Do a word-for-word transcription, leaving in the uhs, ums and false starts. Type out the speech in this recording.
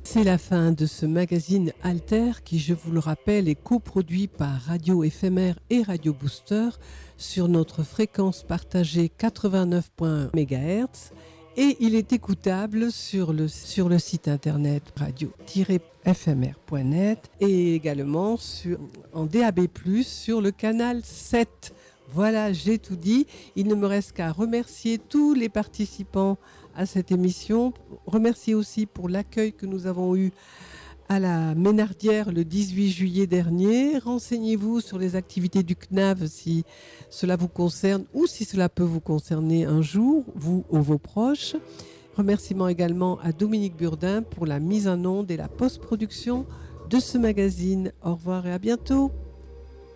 C'est la fin de ce magazine Alter qui, je vous le rappelle, est coproduit par Radio Éphémère et Radio Booster sur notre fréquence partagée quatre-vingt-neuf virgule un mégahertz et il est écoutable sur le, sur le site internet radio tiret f m r point net et également sur, en D A B plus, sur le canal sept. Voilà, j'ai tout dit. Il ne me reste qu'à remercier tous les participants à cette émission. Remercier aussi pour l'accueil que nous avons eu à la Ménardière le dix-huit juillet dernier. Renseignez-vous sur les activités du C N A V si cela vous concerne ou si cela peut vous concerner un jour, vous ou vos proches. Remerciements également à Dominique Burdin pour la mise en onde et la post-production de ce magazine. Au revoir et à bientôt.